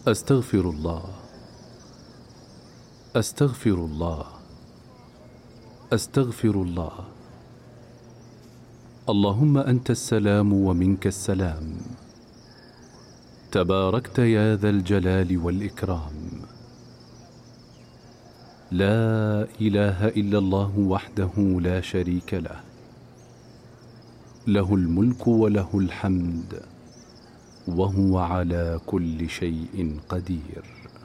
أستغفر الله، أستغفر الله، أستغفر الله. اللهم أنت السلام ومنك السلام، تباركت يا ذا الجلال والإكرام. لا إله إلا الله وحده لا شريك له، له الملك وله الحمد وهو على كل شيء قدير.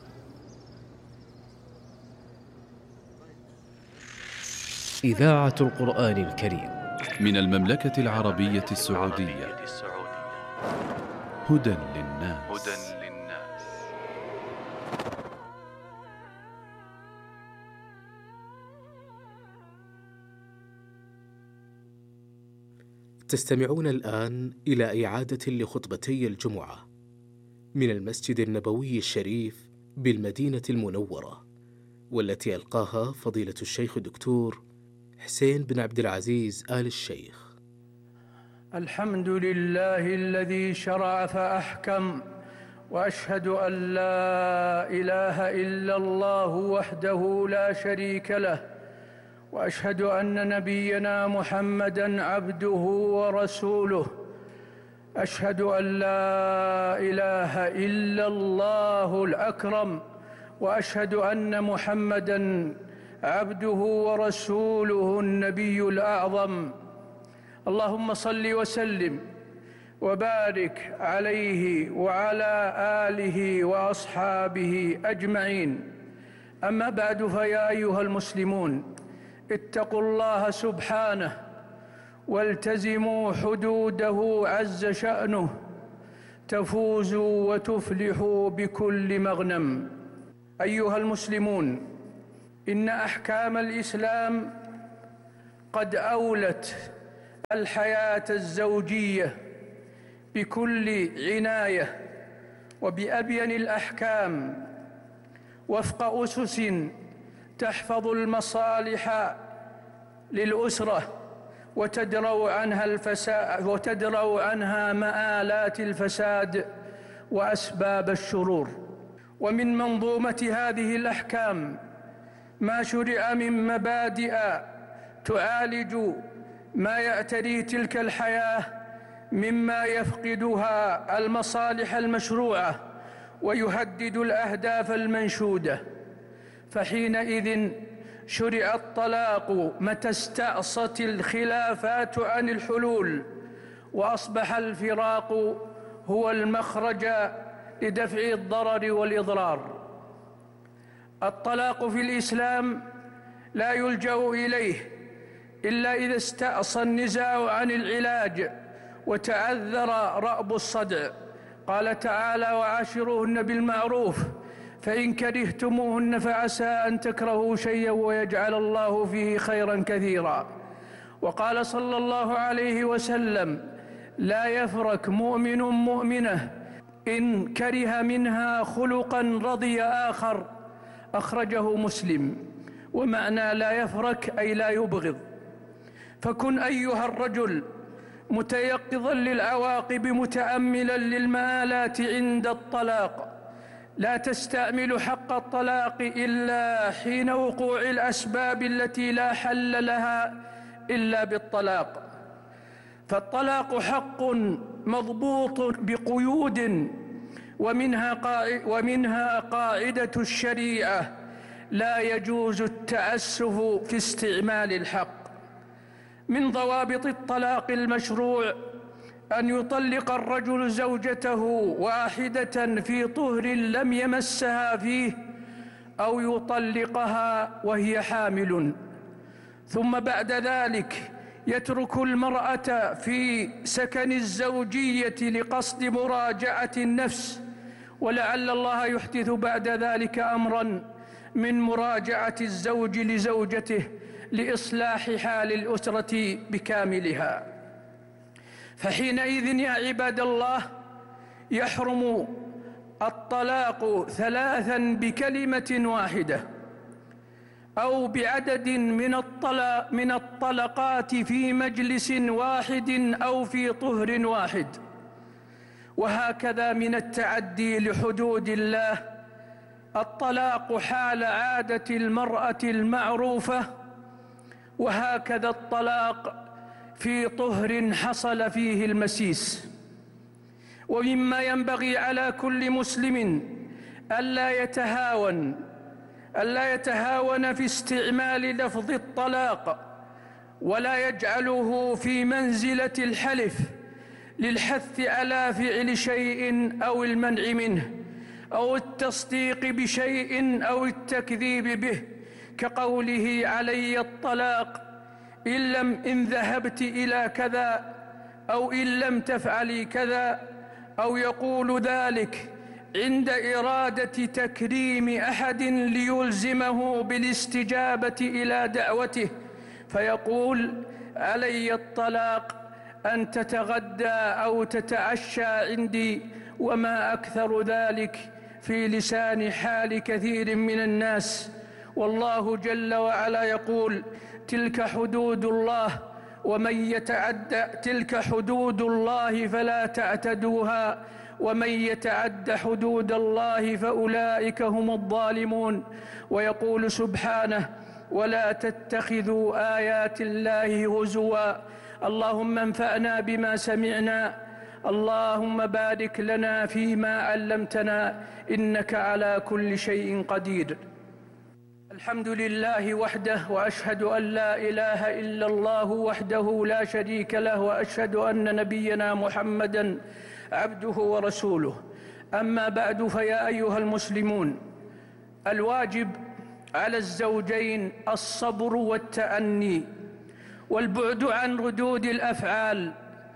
إذاعة القرآن الكريم من المملكة العربية السعودية. هدى للناس. تستمعون الآن إلى إعادة لخطبتي الجمعة من المسجد النبوي الشريف بالمدينة المنورة، والتي ألقاها فضيلة الشيخ الدكتور حسين بن عبد العزيز آل الشيخ. الحمد لله الذي شرع فأحكم، وأشهد أن لا إله إلا الله وحده لا شريك له، وأشهد أن نبينا محمدًا عبده ورسوله. أشهد أن لا إله إلا الله الأكرم، وأشهد أن محمدًا عبده ورسوله النبي الأعظم. اللهم صل وسلم وبارك عليه وعلى آله وأصحابه أجمعين. أما بعد، فيا أيها المسلمون، اتقوا الله سبحانه والتزموا حدوده عز شأنه، تفوزوا وتفلحوا بكل مغنم. أيها المسلمون، إن أحكام الإسلام قد أولت الحياة الزوجية بكل عناية وبأبين الأحكام، وفق أسس تحفظ المصالح للأسرة وتدرأ عنها مآلات الفساد وأسباب الشرور. ومن منظومة هذه الأحكام ما شرع من مبادئ تعالج ما يعتري تلك الحياة مما يفقدها المصالح المشروعة ويهدد الأهداف المنشودة. فحينئذ شرع الطلاق متى استعصت الخلافات عن الحلول، وأصبح الفراق هو المخرج لدفع الضرر والإضرار. الطلاق في الإسلام لا يلجأ إليه إلا إذا استعصى النزاع عن العلاج وتعذر رأب الصدع. قال تعالى: وعاشروهن بالمعروف فإن كرهتموهن فعسى أن تكرهوا شيئا ويجعل الله فيه خيرا كثيرا. وقال صلى الله عليه وسلم: لا يفرك مؤمن مؤمنة إن كره منها خلقا رضي آخر. أخرجه مسلم. ومعنى لا يفرك أي لا يبغض. فكن أيها الرجل متيقظا للعواقب متأملا للمآلات عند الطلاق. لا تستعمل حق الطلاق إلا حين وقوع الأسباب التي لا حل لها إلا بالطلاق. فالطلاق حق مضبوط بقيود، ومنها قاعدة الشريعة: لا يجوز التعسف في استعمال الحق. من ضوابط الطلاق المشروع أن يطلق الرجل زوجته واحدة في طهر لم يمسها فيه، أو يطلقها وهي حامل، ثم بعد ذلك يترك المرأة في سكن الزوجية لقصد مراجعة النفس، ولعل الله يحدث بعد ذلك أمرا من مراجعة الزوج لزوجته لإصلاح حال الأسرة بكاملها. فحينئذ يا عباد الله يحرم الطلاق ثلاثا بكلمة واحدة، أو بعدد من الطلقات في مجلس واحد أو في طهر واحد. وهكذا من التعدي لحدود الله الطلاق حال عادة المرأة المعروفة، وهكذا الطلاق في طهر حصل فيه المسيس. ومما ينبغي على كل مسلم ألا يتهاون في استعمال لفظ الطلاق، ولا يجعله في منزلة الحلف للحث على فعل شيء أو المنع منه أو التصديق بشيء أو التكذيب به، كقوله علي الطلاق إن ذهبت إلى كذا، أو إن لم تفعلي كذا، أو يقول ذلك عند إرادة تكريم أحد ليلزمه بالاستجابة إلى دعوته، فيقول علي الطلاق أن تتغدى أو تتعشى عندي، وما أكثر ذلك في لسان حال كثير من الناس. والله جل وعلا يقول تلك حدود الله ومن يتعد تلك حدود الله فلا تعتدوها ومن يتعد حدود الله فأولئك هم الظالمون. ويقول سبحانه ولا تتخذوا آيات الله هزوا. اللهم انفعنا بما سمعنا، اللهم بارك لنا فيما علمتنا، إنك على كل شيء قدير. الحمد لله وحده، وأشهد أن لا إله إلا الله وحده لا شريك له، وأشهد أن نبينا محمدًا عبده ورسوله. أما بعد، فيا أيها المسلمون، الواجب على الزوجين الصبر والتأني والبعد عن ردود الأفعال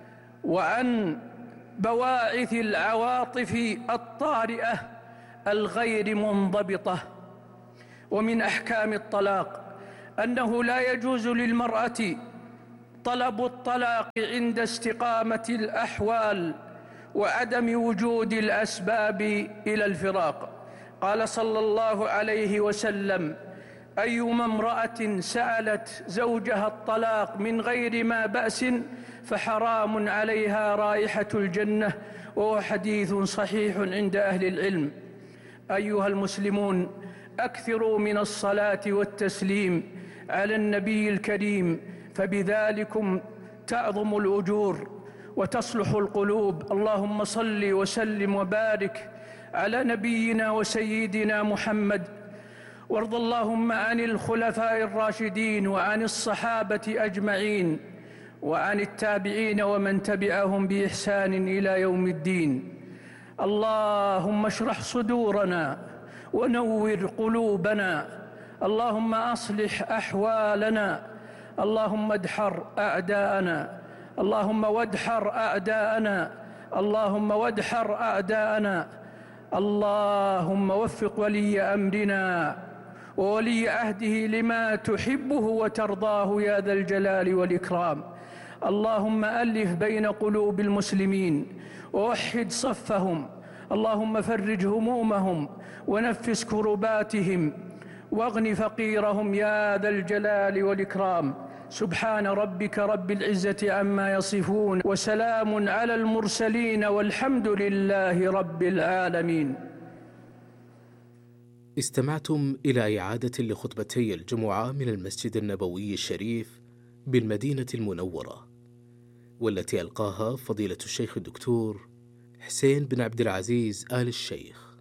وعن بواعث العواطف الطارئة الغير منضبطة. ومن أحكام الطلاق أنه لا يجوز للمرأة طلب الطلاق عند استقامة الأحوال وعدم وجود الأسباب إلى الفراق. قال صلى الله عليه وسلم أيما امرأة سألت زوجها الطلاق من غير ما بأس فحرام عليها رائحة الجنة، وهو حديث صحيح عند أهل العلم. أيها المسلمون، أكثروا من الصلاة والتسليم على النبي الكريم، فبذلكم تعظم الأجور وتصلح القلوب. اللهم صل وسلم وبارك على نبينا وسيدنا محمد، وارض اللهم عن الخلفاء الراشدين وعن الصحابة أجمعين وعن التابعين ومن تبعهم بإحسان إلى يوم الدين. اللهم اشرح صدورنا ونور قلوبنا، اللهم أصلح أحوالنا، اللهم ادحر أعداءنا، اللهم وادحر أعداءنا، اللهم وادحر أعداءنا. اللهم وفق ولي أمرنا وولي عهده لما تحبه وترضاه يا ذا الجلال والإكرام. اللهم ألف بين قلوب المسلمين ووحد صفهم، اللهم فرج همومهم ونفس كرباتهم واغن فقيرهم يا ذا الجلال والإكرام. سبحان ربك رب العزة عما يصفون، وسلام على المرسلين، والحمد لله رب العالمين. استمعتم إلى إعادة لخطبتي الجمعة من المسجد النبوي الشريف بالمدينة المنورة، والتي ألقاها فضيلة الشيخ الدكتور حسين بن عبد العزيز آل الشيخ.